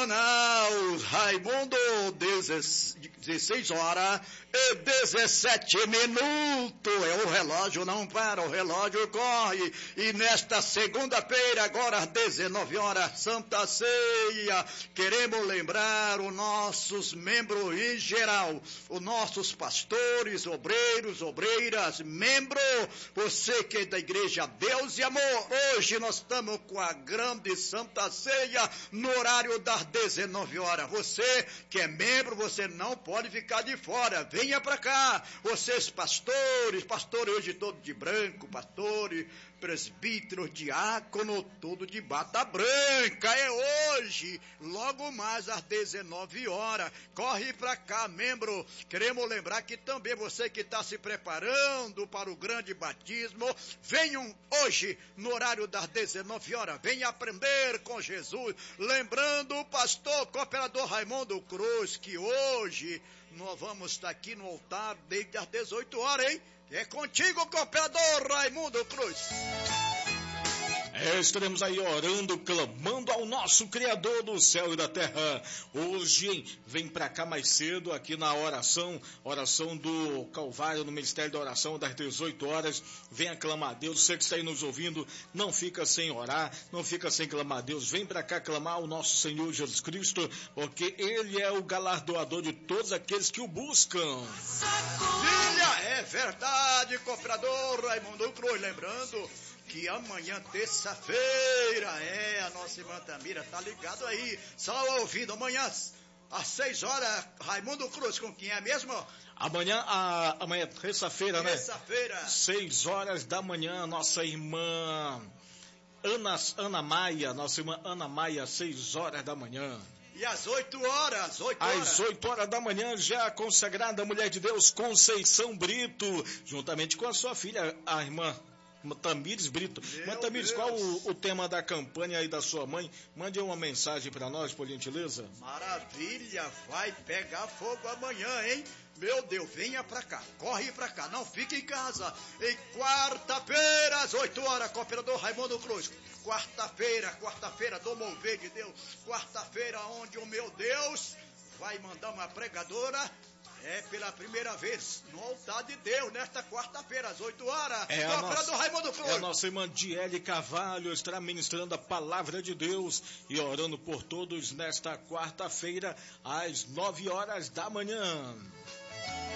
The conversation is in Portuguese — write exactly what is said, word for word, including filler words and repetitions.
Manaus, Raimundo, dezesseis horas e dezessete minutos. É o relógio não para, o relógio corre. E nesta segunda-feira, agora às dezenove horas, Santa Ceia, queremos lembrar os nossos membros em geral, os nossos pastores, obreiros, obreiras, membros, você que é da Igreja Deus e Amor. Hoje nós estamos com a grande Santa Ceia no horário das dezenove horas. Você que é membro, você não pode ficar de fora. Venha para cá. Vocês pastores, pastores hoje todos de branco, pastores, presbíteros, diácono, tudo de bata branca. É hoje, logo mais às dezenove horas. Corre para cá, membro. Queremos lembrar que também você que está se preparando para o grande batismo, venham hoje no horário das dezenove horas. Venha aprender com Jesus. Lembrando o pastor cooperador Raimundo Cruz, que hoje nós vamos estar aqui no altar desde as dezoito horas, hein? É contigo, cooperador Raimundo Cruz. É, estaremos aí orando, clamando ao nosso Criador do céu e da terra. Hoje, hein, vem pra cá mais cedo, aqui na oração, oração do Calvário, no Ministério da Oração, das dezoito horas. Venha clamar a Deus. Você que está aí nos ouvindo, não fica sem orar, não fica sem clamar a Deus. Vem pra cá clamar ao nosso Senhor Jesus Cristo, porque Ele é o galardoador de todos aqueles que o buscam. Filha, é verdade, cooperador Raimundo Cruz. Lembrando que amanhã, terça-feira, é, a nossa irmã Tamira tá ligado aí, só ouvindo, amanhã às seis horas, Raimundo Cruz, com quem é mesmo? Amanhã, a, amanhã terça-feira, né? Terça-feira. Seis horas da manhã, nossa irmã Ana, Ana Maia, nossa irmã Ana Maia, seis horas da manhã. E às oito horas, oito horas. Às oito horas da manhã, já a consagrada mulher de Deus, Conceição Brito, juntamente com a sua filha, a irmã Tamires Brito. Mas Tamires, qual o, o tema da campanha aí da sua mãe? Mande uma mensagem para nós, por gentileza. Maravilha, vai pegar fogo amanhã, hein? Meu Deus, venha pra cá, corre pra cá, não fique em casa. Em quarta-feira, às oito horas, cooperador Raimundo Cruz. Quarta-feira, quarta-feira do mover de Deus. Quarta-feira, onde o meu Deus vai mandar uma pregadora. É pela primeira vez no altar de Deus, nesta quarta-feira, às oito horas. É a, nossa, Raimundo Cruz. É a nossa irmã Diele Carvalho, estará ministrando a palavra de Deus e orando por todos nesta quarta-feira, às nove horas da manhã.